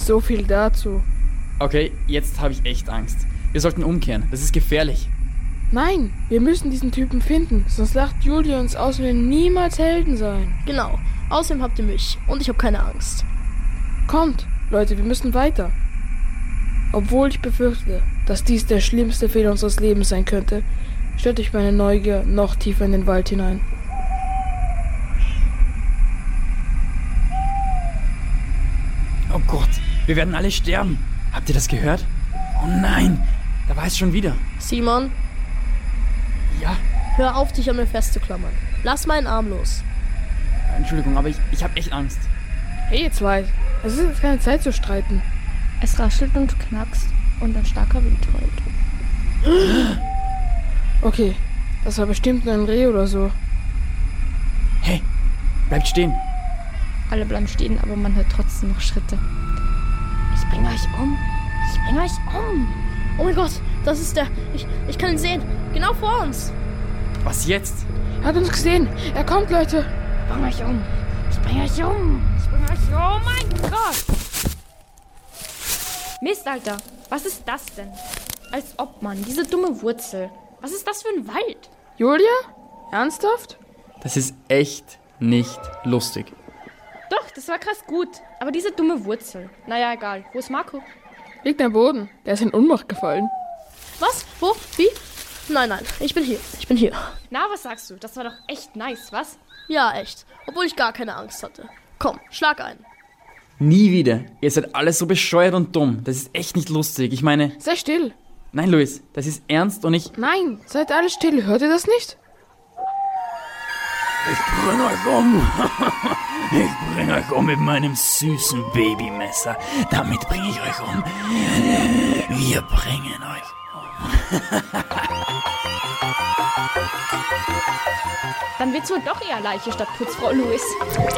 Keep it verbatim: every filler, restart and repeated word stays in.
So viel dazu. Okay, jetzt habe ich echt Angst. Wir sollten umkehren. Das ist gefährlich. Nein, wir müssen diesen Typen finden, sonst lacht Julia uns aus und wir niemals Helden sein. Genau. Außerdem habt ihr mich und ich habe keine Angst. Kommt, Leute, wir müssen weiter. Obwohl ich befürchte, dass dies der schlimmste Fehler unseres Lebens sein könnte, stört euch meine Neugier noch tiefer in den Wald hinein. Oh Gott, wir werden alle sterben. Habt ihr das gehört? Oh nein, da war es schon wieder. Simon, Ja, hör auf, dich an mir festzuklammern. Lass meinen Arm los. Entschuldigung, aber ich, ich habe echt Angst. Hey, ihr zwei, es ist jetzt keine Zeit zu streiten. Es raschelt und knackst und ein starker Wind heult. Okay, das war bestimmt nur ein Reh oder so. Hey, bleibt stehen. Alle bleiben stehen, aber man hört trotzdem noch Schritte. Ich bringe euch um. Ich bringe euch um. Oh mein Gott, das ist der. Ich, ich kann ihn sehen. Genau vor uns. Was jetzt? Er hat uns gesehen. Er kommt, Leute. Ich bringe euch um. Ich bringe euch um. Ich bringe euch um. Oh mein Gott. Mist, Alter. Was ist das denn? Als ob, Mann. Diese dumme Wurzel. Was ist das für ein Wald? Julia? Ernsthaft? Das ist echt nicht lustig. Doch, das war krass gut. Aber diese dumme Wurzel. Naja, egal. Wo ist Marco? Liegt am Boden. Der ist in Ohnmacht gefallen. Was? Wo? Wie? Nein, nein. Ich bin hier. Ich bin hier. Na, was sagst du? Das war doch echt nice, was? Ja, echt. Obwohl ich gar keine Angst hatte. Komm, schlag ein. Nie wieder. Ihr seid alles so bescheuert und dumm. Das ist echt nicht lustig. Ich meine... Sei still. Nein, Luis, das ist ernst und ich... Nein, seid alle still. Hört ihr das nicht? Ich bring euch um. Ich bring euch um mit meinem süßen Babymesser. Damit bringe ich euch um. Wir bringen euch um. Dann wird's wohl doch eher Leiche statt Putzfrau Louis.